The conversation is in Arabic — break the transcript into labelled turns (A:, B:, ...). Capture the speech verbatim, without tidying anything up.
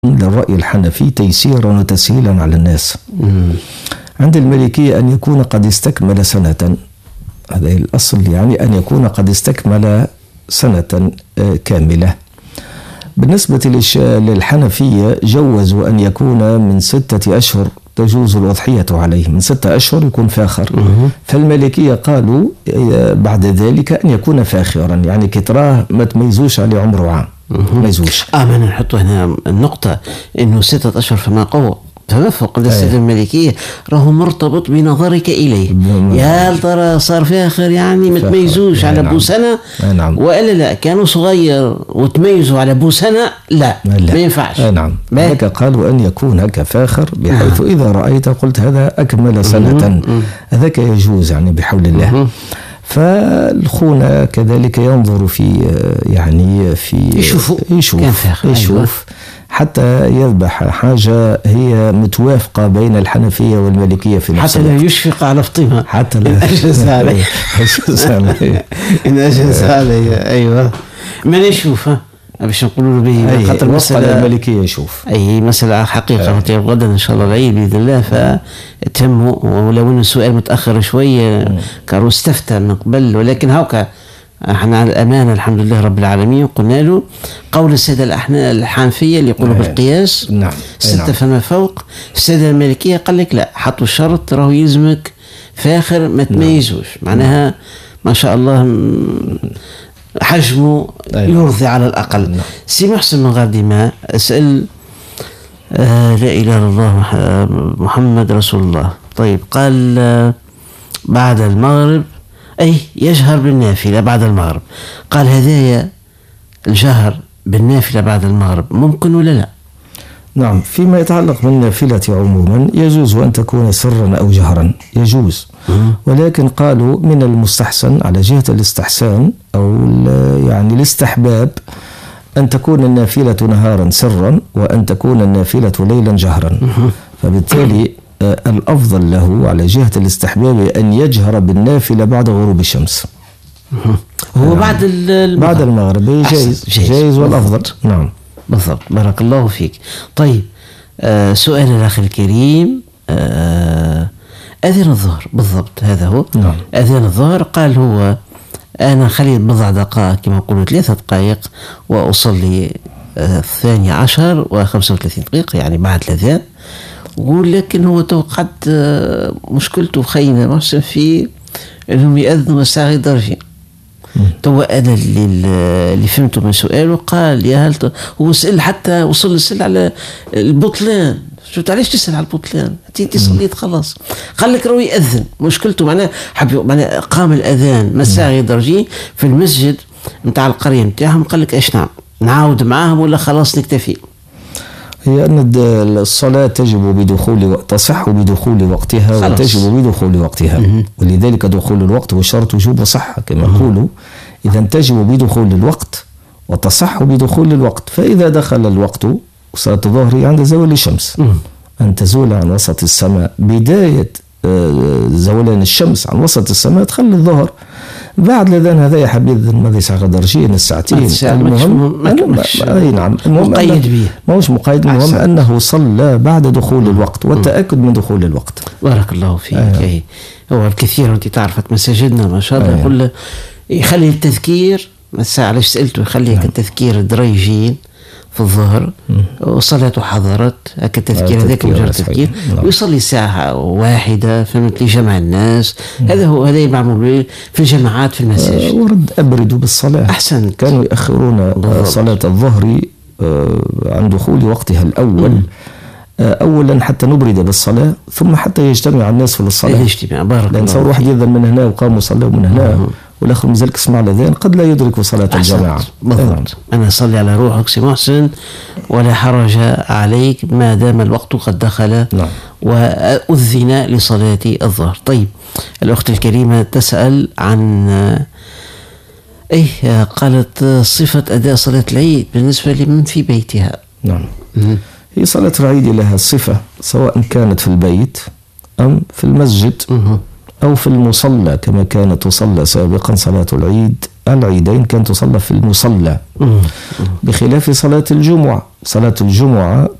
A: للرأي الحنفي تيسيرا وتسهيلا على الناس. عند المالكية أن يكون قد استكمل سنة، هذا الأصل، يعني أن يكون قد استكمل سنة كاملة. بالنسبة للحنفية جوزوا أن يكون من ستة أشهر تجوز الأضحية عليه، من ستة أشهر يكون فاخر. فالمالكية قالوا بعد ذلك أن يكون فاخرا، يعني كتراه ما تميزوش عليه عمره عام، ما يزوش.
B: آه ما نحط هنا النقطة إنه ستة أشهر فما قوة فما فوق السيدة المالكية راهو مرتبط بنظرك إليه. يا ترى صار فاخر يعني ما تميزوش على بو سنة
A: نعم.
B: وإلا لا كانوا صغير وتميزوا على بو سنة لا, لا. ما ينفعش.
A: نعم. لك قالوا أن يكون كفاخر بحيث إذا رأيت قلت هذا أكمل سنة هذاك يجوز يعني بحول الله. فالخونة كذلك ينظر في يعني في
B: يشوف
A: يشوف, يشوف حتى يذبح حاجة هي متوافقة بين الحنفية والمالكية في نفس
B: حتى لا يشفق على فطمة،
A: حتى لا
B: أجلس عليه إن أجلس عليه. أيوة ما نشوف باش نقولوا له به
A: خاطر المسألة المالكية يشوف
B: أي مسألة حقيقة أه. غدا إن شاء الله العيد بإذن الله فتهموا، ولو إن السؤال متأخر شوية كانوا استفتى من قبل، ولكن هاكا احنا على الأمانة الحمد لله رب العالمين قلنا له قول السيدة الحنفية اللي يقولوا بالقياس
A: نعم.
B: ستة
A: نعم.
B: فما فوق. السيدة المالكية قال لك لا، حطوا شرط راهو يلزمك فاخر ما تميزوش. نعم. معناها ما شاء الله حجمه يرضي على الأقل. نعم. سي محسن من غير دماء أسأل آه لا إله إلا الله محمد رسول الله. طيب قال آه بعد المغرب أي يجهر بالنافلة بعد المغرب، قال هذايا الجهر بالنافلة بعد المغرب ممكن ولا لا؟
A: نعم. فيما يتعلق بالنافلة عموما يجوز أن تكون سرا أو جهرا، يجوز. ولكن قالوا من المستحسن على جهة الاستحسان أو يعني الاستحباب أن تكون النافلة نهارا سرا وأن تكون النافلة ليلا جهرا. فبالتالي الأفضل له على جهة الاستحباب أن يجهر بالنافلة بعد غروب الشمس.
B: هو يعني بعد المغرب
A: بعد المغرب جائز جائز, جائز والأفضل. نعم
B: بالضبط. بارك الله فيك. طيب آه سؤال الأخ الكريم آه أذان الظهر بالضبط هذا هو.
A: نعم.
B: أذان الظهر قال هو أنا خليت بضع دقائق كما نقولوا ثلاثة دقائق وأصلي آه الثانية عشر وخمسة وثلاثين دقيقة يعني بعد الأذان، ولكن هو توقعت مشكلته خينا محسن في انهم يأذنوا الساعة درجين. تو انا اللي, اللي فهمته من سؤاله قال يا هل هو سأل حتى وصل السل على البطلان، شفت علاش تسأل على البطلان؟ انت صليت خلاص. قال لك راهو يأذن، مشكلته معناه حب معناه قام الأذان مساغي درجين في المسجد نتاع القرية نتاعهم. قال لك ايش نعم نعاود معاهم ولا خلاص نكتفي؟
A: هي أن الصلاة تجب بدخول تصح بدخول وقتها خلاص. وتجب بدخول وقتها م- ولذلك دخول الوقت هو شرط وجوب وصحة كما يقولوا. إذا تجب بدخول الوقت وتصح بدخول الوقت. فإذا دخل الوقت صلاة الظهر عند زوال الشمس م- أن تزول عن وسط السماء، بداية زولان الشمس عن وسط السماء تخلي الظهر. بعد الأذان هذا يا حبيبي ماذا ساعة درجين الساعتين
B: المهم
A: أي نعم
B: مقيد به
A: ما هوش مقيد. المهم أنه صلى بعد دخول الوقت والتأكد من دخول الوقت.
B: بارك الله فيك. أيه. هو الكثير أنت تعرفت مساجدنا ما شاء الله يقول أيه. يخلي التذكير الساعة علاش سألته يخلي نعم. التذكير دريجين في الظهر وصلاته حضرت هكا التذكير هذاك مجرد تذكير نعم. ويصلي ساعة واحدة فهمت لجمع الناس. نعم. هذا هو هذا معمول في الجماعات في المساجد.
A: ورد أبردوا بالصلاة
B: أحسن.
A: كانوا يأخرون صلاة الظهر عن دخول وقتها الأول م. أولا حتى نبرد بالصلاة ثم حتى يجتمع الناس في الصلاة.
B: يجتمع بارك
A: لأن صار واحد يذن من هنا وقاموا صلوا من هنا م. والآخر مازال يسمع الأذان قد لا يدرك صلاة الجماعة.
B: بالضبط. أنا أصلي على روحك سي محسن ولا حرج عليك ما دام الوقت قد دخل.
A: نعم.
B: وأذن لصلاة الظهر. طيب الأخت الكريمة تسأل عن أيه قالت صفة أداء صلاة العيد بالنسبة لمن في بيتها.
A: نعم. م- هي صلاة العيد لها صفة سواء كانت في البيت أم في المسجد م- أو في المصلى كما كانت تصلى سابقا صلاة العيد العيدين كانت تصلى في المصلى، بخلاف صلاة الجمعة. صلاة الجمعة